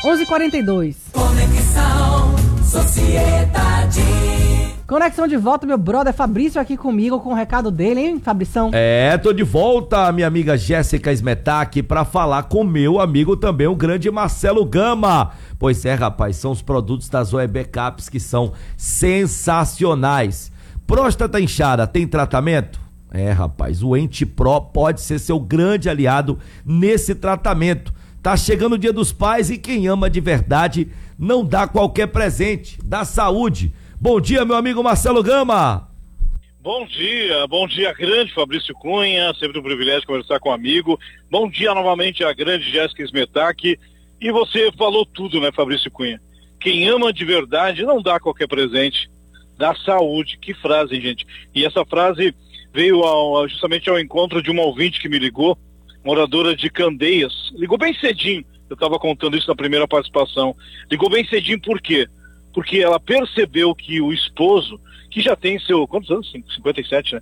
11h42. Conexão Sociedade. Conexão de volta, meu brother Fabrício aqui comigo com o recado dele, hein, Fabrição? Tô de volta, minha amiga Jéssica Smetak, pra falar com meu amigo também, o grande Marcelo Gama. Pois é, rapaz, são os produtos da Zoe Backups que são sensacionais. Próstata inchada, tem tratamento? Rapaz, o Ente Pro pode ser seu grande aliado nesse tratamento. Tá chegando o Dia dos Pais e quem ama de verdade não dá qualquer presente, dá saúde. Bom dia, meu amigo Marcelo Gama. Bom dia grande Fabrício Cunha, sempre um privilégio conversar com um amigo. Bom dia novamente a grande Jéssica Smetak. E você falou tudo, né, Fabrício Cunha? Quem ama de verdade não dá qualquer presente, dá saúde. Que frase, gente. E essa frase veio justamente ao encontro de uma ouvinte que me ligou, moradora de Candeias. Ligou bem cedinho, eu estava contando isso na primeira participação. Ligou bem cedinho por quê? Porque ela percebeu que o esposo, que já tem quantos anos? 57, né?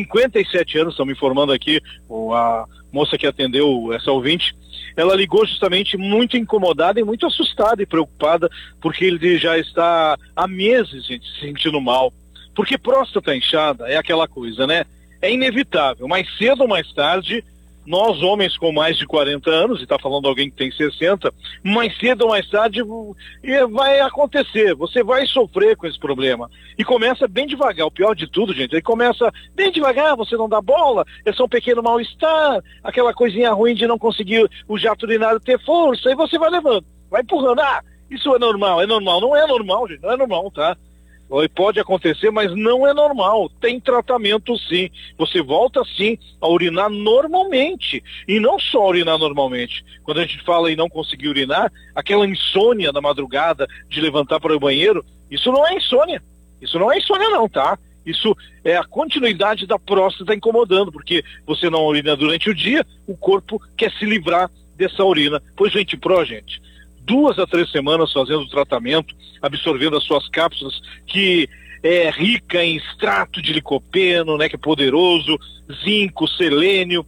57 anos, estão me informando aqui, a moça que atendeu essa ouvinte, ela ligou justamente muito incomodada e muito assustada e preocupada, porque ele já está há meses, gente, se sentindo mal. Porque próstata inchada é aquela coisa, né? É inevitável, mais cedo ou mais tarde, nós homens com mais de 40 anos, e está falando alguém que tem 60, mais cedo ou mais tarde vai acontecer, você vai sofrer com esse problema. E começa bem devagar, o pior de tudo, gente, aí começa bem devagar, você não dá bola, é só um pequeno mal-estar, aquela coisinha ruim de não conseguir o jato urinário ter força, e você vai levando, vai empurrando, isso é normal, não é normal, gente, não é normal, tá? Pode acontecer, mas não é normal. Tem tratamento sim. Você volta sim a urinar normalmente. E não só urinar normalmente. Quando a gente fala em não conseguir urinar, aquela insônia da madrugada de levantar para o banheiro, isso não é insônia. Isso não é insônia não, tá? Isso é a continuidade da próstata incomodando, porque você não urina durante o dia, o corpo quer se livrar dessa urina. Pois o Ente Pro, gente, 2 a 3 semanas fazendo o tratamento, absorvendo as suas cápsulas, que é rica em extrato de licopeno, né, que é poderoso, zinco, selênio,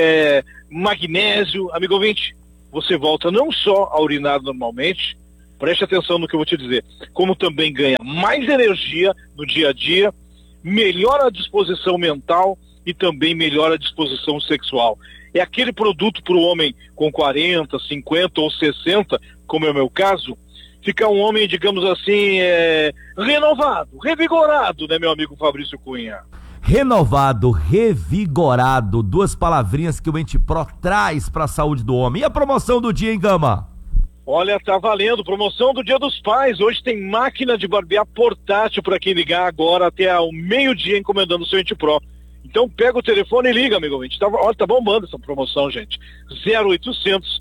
magnésio. Amigo ouvinte, você volta não só a urinar normalmente, preste atenção no que eu vou te dizer, como também ganha mais energia no dia a dia, melhora a disposição mental e também melhora a disposição sexual. É aquele produto para o homem com 40, 50 ou 60, como é o meu caso, ficar um homem, digamos assim, renovado, revigorado, né, meu amigo Fabrício Cunha? Renovado, revigorado, 2 palavrinhas que o Ente Pro traz para a saúde do homem. E a promoção do dia, hein, Gama? Olha, tá valendo, promoção do Dia dos Pais. Hoje tem máquina de barbear portátil para quem ligar agora até ao meio-dia encomendando o seu Ente Pro. Então pega o telefone e liga, amigo ouvinte. Olha, tá bombando essa promoção, gente. 0800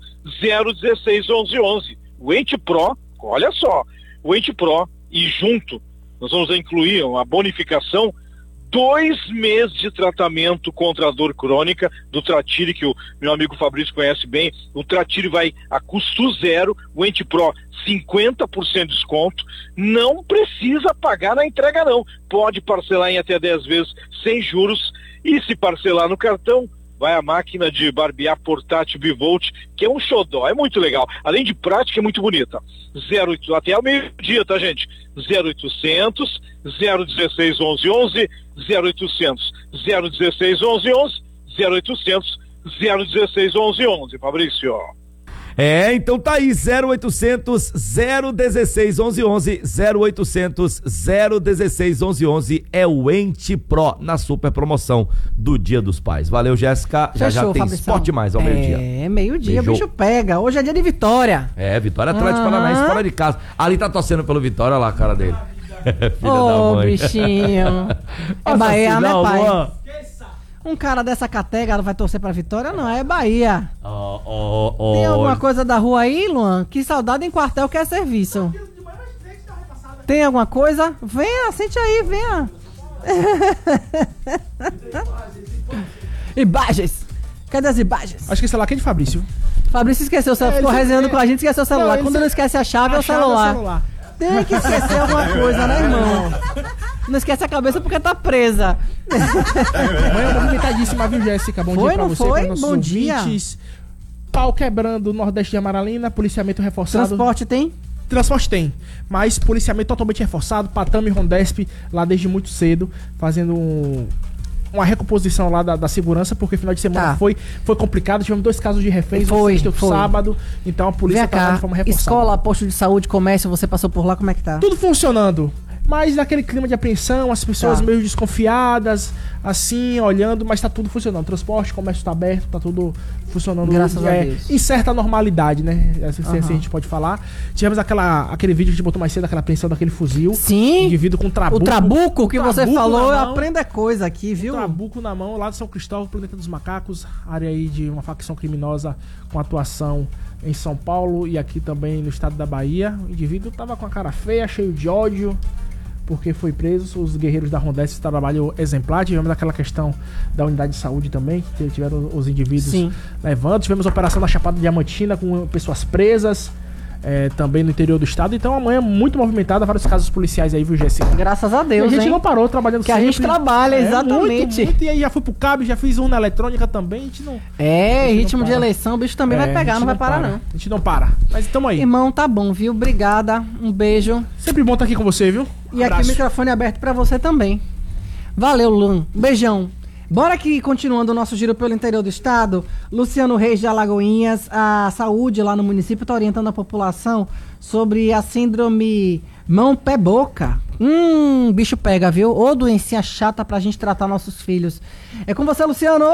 016 1111. O Ente Pro, olha só, o Ente Pro, e junto nós vamos incluir uma bonificação, 2 meses de tratamento contra a dor crônica do Tratire, que o meu amigo Fabrício conhece bem. O Tratire vai a custo zero, o Ente Pro 50% de desconto, não precisa pagar na entrega não, pode parcelar em até 10 vezes sem juros, e se parcelar no cartão, vai a máquina de barbear portátil Bivolt, que é um xodó, é muito legal, além de prática, é muito bonita. 08, até o meio-dia, tá, gente? 0800 016 1111, 0800 016 1111, 0800 016 1111, Fabrício. Então tá aí, 0800 016 1111, 0800 016 1111 é o Ente Pro na super promoção do Dia dos Pais. Valeu, Jéssica. Já tem Fabrição. Esporte Mais ao meio-dia. Meio-dia, o bicho pega. Hoje é dia de vitória. Vitória Atlético Paranaense fora de casa. Ali tá torcendo pelo Vitória, olha lá a cara dele. Filha da mãe. Bichinho. É Bahia, assim, né, não, pai? Luan. Um cara dessa catega vai torcer pra vitória? Não, é Bahia. Oh. Tem alguma coisa da rua aí, Luan? Que saudade em quartel que é serviço. Tem alguma coisa? Venha, sente aí, venha. Imagens. Cadê as imagens? Acho que esse celular aqui é de Fabrício. Fabrício esqueceu o celular, ficou resenhando com a gente, esqueceu o celular. Quando não esquece a chave, é o celular. Tem que esquecer alguma coisa, né, irmão? Não esquece a cabeça porque tá presa. Manhã movimentadíssima, viu, Jéssica? Bom dia pra você, para nossos Bom dia. ouvintes. Pau quebrando o Nordeste de Amaralina, policiamento reforçado. Transporte tem? Transporte tem, mas policiamento totalmente reforçado, Patame e Rondesp lá desde muito cedo, fazendo uma recomposição lá da segurança, porque final de semana foi complicado, tivemos 2 casos de reféns, foi sábado, então a polícia tá de forma reforçada. Escola, posto de saúde, comércio, você passou por lá, como é que tá? Tudo funcionando. Mas naquele clima de apreensão, as pessoas meio desconfiadas, assim, olhando, mas tá tudo funcionando. Transporte, comércio tá aberto, tá tudo funcionando. Graças a Deus. Em certa normalidade, né? Assim a gente pode falar. Tivemos aquele vídeo que a gente botou mais cedo, aquela apreensão daquele fuzil. Sim. Indivíduo com trabuco. O trabuco que você falou, mão, aprenda coisa aqui, viu? Trabuco na mão, lá de São Cristóvão, Planeta dos Macacos, área aí de uma facção criminosa com atuação em São Paulo e aqui também no estado da Bahia. O indivíduo tava com a cara feia, cheio de ódio, porque foi preso. Os guerreiros da Rondesp trabalham exemplar. Tivemos aquela questão da unidade de saúde também, que tiveram os indivíduos levando. Tivemos a operação na Chapada Diamantina com pessoas presas, também no interior do estado. Então amanhã muito movimentada, vários casos policiais aí, viu, Jéssica? Graças a Deus, e a gente não parou trabalhando sempre. Que a gente trabalha, exatamente. Muito, e aí já fui pro cabo, já fiz na eletrônica também, a gente não... ritmo de eleição, o bicho também vai pegar, não vai parar não. A gente não para, mas tamo aí. Irmão, tá bom, viu? Obrigada, um beijo. Sempre bom estar aqui com você, viu? E aqui o microfone aberto pra você também. Valeu, Luan. Um beijão. Bora aqui, continuando o nosso giro pelo interior do estado. Luciano Reis de Alagoinhas, a saúde lá no município está orientando a população sobre a síndrome mão-pé-boca. Bicho pega, viu? Ou doencinha chata pra gente tratar nossos filhos. É com você, Luciano.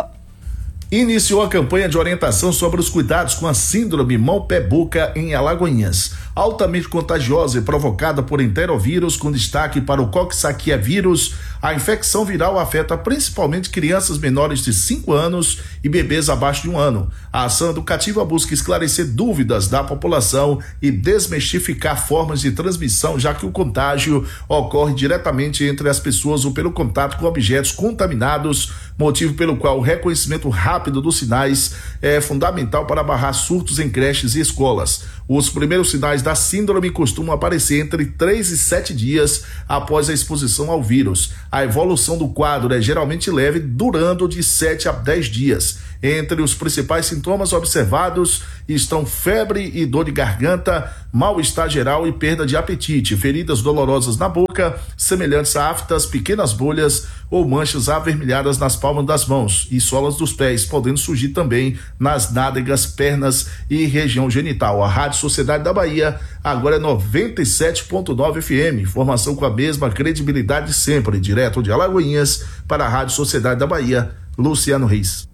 Iniciou a campanha de orientação sobre os cuidados com a síndrome mão-pé-boca em Alagoinhas. Altamente contagiosa e provocada por enterovírus, com destaque para o coxsaquiavírus, a infecção viral afeta principalmente crianças menores de 5 anos e bebês abaixo de 1 ano. A ação educativa busca esclarecer dúvidas da população e desmistificar formas de transmissão, já que o contágio ocorre diretamente entre as pessoas ou pelo contato com objetos contaminados, motivo pelo qual o reconhecimento rápido dos sinais é fundamental para barrar surtos em creches e escolas. Os primeiros sinais da síndrome costumam aparecer entre 3 e 7 dias após a exposição ao vírus. A evolução do quadro é geralmente leve, durando de 7 a 10 dias. Entre os principais sintomas observados estão febre e dor de garganta, mal-estar geral e perda de apetite, feridas dolorosas na boca, semelhantes a aftas, pequenas bolhas ou manchas avermelhadas nas palmas das mãos e solas dos pés, podendo surgir também nas nádegas, pernas e região genital. A Rádio Sociedade da Bahia agora é 97.9 FM, informação com a mesma credibilidade sempre, direto de Alagoinhas para a Rádio Sociedade da Bahia, Luciano Reis.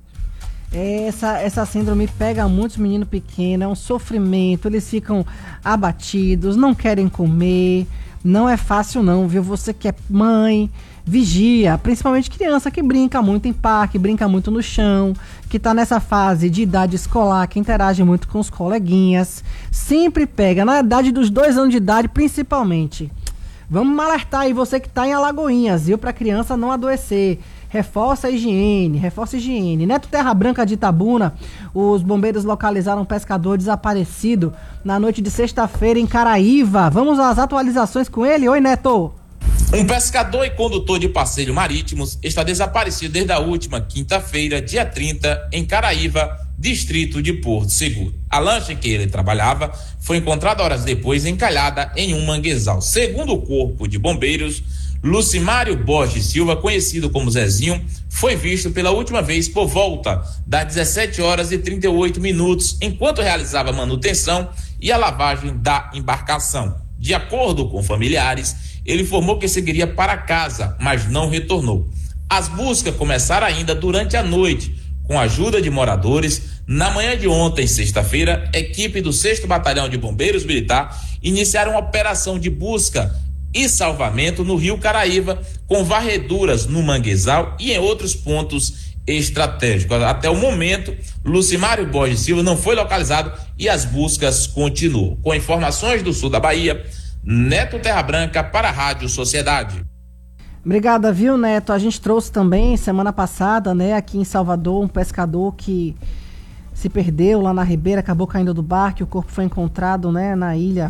Essa síndrome pega muitos meninos pequenos, é um sofrimento, eles ficam abatidos, não querem comer, não é fácil não, viu? Você que é mãe, vigia, principalmente criança que brinca muito em parque, brinca muito no chão, que tá nessa fase de idade escolar, que interage muito com os coleguinhas, sempre pega, na idade dos 2 anos de idade principalmente. Vamos alertar aí você que tá em Alagoinhas, viu? Pra criança não adoecer. Reforça a higiene, Neto Terra Branca de Itabuna, os bombeiros localizaram um pescador desaparecido na noite de sexta-feira em Caraíva. Vamos às atualizações com ele. Oi, Neto. Um pescador e condutor de passeios marítimos está desaparecido desde a última quinta-feira, dia 30, em Caraíva, distrito de Porto Seguro. A lancha em que ele trabalhava foi encontrada horas depois encalhada em um manguezal. Segundo o Corpo de Bombeiros, Lucimário Borges Silva, conhecido como Zezinho, foi visto pela última vez por volta das 17 horas e 38 minutos, enquanto realizava manutenção e a lavagem da embarcação. De acordo com familiares, ele informou que seguiria para casa, mas não retornou. As buscas começaram ainda durante a noite, com a ajuda de moradores. Na manhã de ontem, sexta-feira, equipe do 6º Batalhão de Bombeiros Militar iniciaram uma operação de busca e salvamento no Rio Caraíva, com varreduras no manguezal e em outros pontos estratégicos. Até o momento, Lucimário Borges Silva não foi localizado e as buscas continuam. Com informações do sul da Bahia, Neto Terra Branca para a Rádio Sociedade. Obrigada, viu, Neto? A gente trouxe também semana passada, né, aqui em Salvador, um pescador que se perdeu lá na Ribeira, acabou caindo do barco, o corpo foi encontrado, né, na ilha.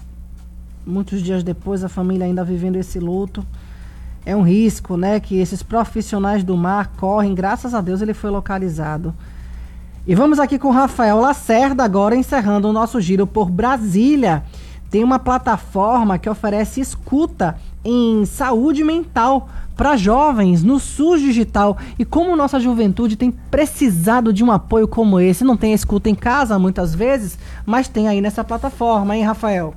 Muitos dias depois, a família ainda vivendo esse luto. É um risco, né, que esses profissionais do mar correm. Graças a Deus ele foi localizado. E vamos aqui com o Rafael Lacerda, agora encerrando o nosso giro por Brasília. Tem uma plataforma que oferece escuta em saúde mental para jovens no SUS Digital. E como nossa juventude tem precisado de um apoio como esse, não tem escuta em casa muitas vezes, mas tem aí nessa plataforma, hein, Rafael?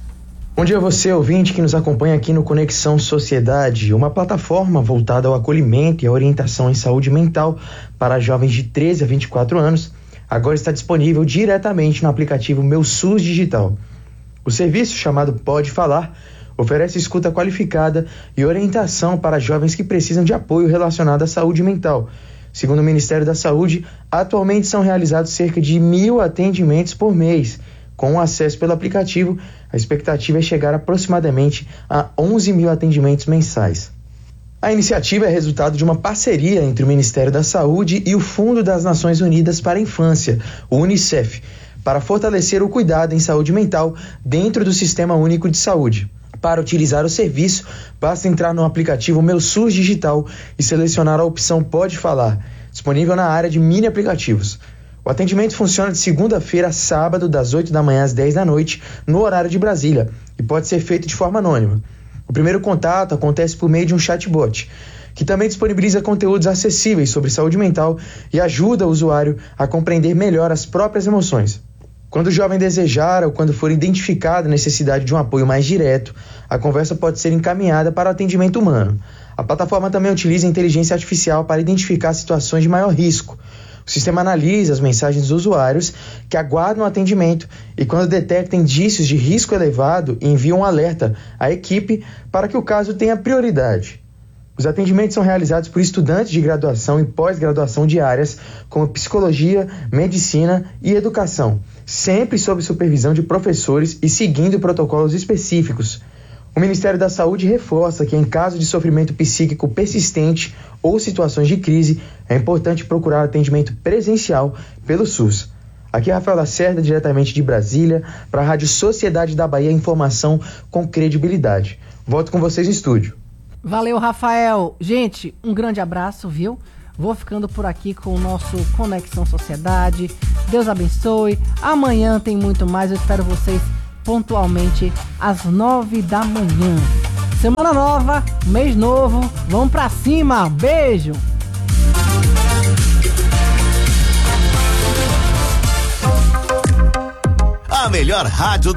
Bom dia a você, ouvinte, que nos acompanha aqui no Conexão Sociedade, uma plataforma voltada ao acolhimento e à orientação em saúde mental para jovens de 13 a 24 anos. Agora está disponível diretamente no aplicativo Meu SUS Digital. O serviço, chamado Pode Falar, oferece escuta qualificada e orientação para jovens que precisam de apoio relacionado à saúde mental. Segundo o Ministério da Saúde, atualmente são realizados cerca de 1.000 atendimentos por mês. Com o acesso pelo aplicativo, a expectativa é chegar aproximadamente a 11.000 atendimentos mensais. A iniciativa é resultado de uma parceria entre o Ministério da Saúde e o Fundo das Nações Unidas para a Infância, o UNICEF, para fortalecer o cuidado em saúde mental dentro do Sistema Único de Saúde. Para utilizar o serviço, basta entrar no aplicativo Meu SUS Digital e selecionar a opção Pode Falar, disponível na área de mini aplicativos. O atendimento funciona de segunda-feira a sábado, das 8 da manhã às 10 da noite, no horário de Brasília, e pode ser feito de forma anônima. O primeiro contato acontece por meio de um chatbot, que também disponibiliza conteúdos acessíveis sobre saúde mental e ajuda o usuário a compreender melhor as próprias emoções. Quando o jovem desejar ou quando for identificada a necessidade de um apoio mais direto, a conversa pode ser encaminhada para o atendimento humano. A plataforma também utiliza inteligência artificial para identificar situações de maior risco. O sistema analisa as mensagens dos usuários que aguardam o atendimento e, quando detecta indícios de risco elevado, envia um alerta à equipe para que o caso tenha prioridade. Os atendimentos são realizados por estudantes de graduação e pós-graduação de áreas como psicologia, medicina e educação, sempre sob supervisão de professores e seguindo protocolos específicos. O Ministério da Saúde reforça que, em caso de sofrimento psíquico persistente ou situações de crise, é importante procurar atendimento presencial pelo SUS. Aqui é Rafael Lacerda, diretamente de Brasília, para a Rádio Sociedade da Bahia, informação com credibilidade. Volto com vocês no estúdio. Valeu, Rafael. Gente, um grande abraço, viu? Vou ficando por aqui com o nosso Conexão Sociedade. Deus abençoe. Amanhã tem muito mais. Eu espero vocês pontualmente às 9 da manhã. Semana nova, mês novo. Vamos pra cima. Beijo. A melhor rádio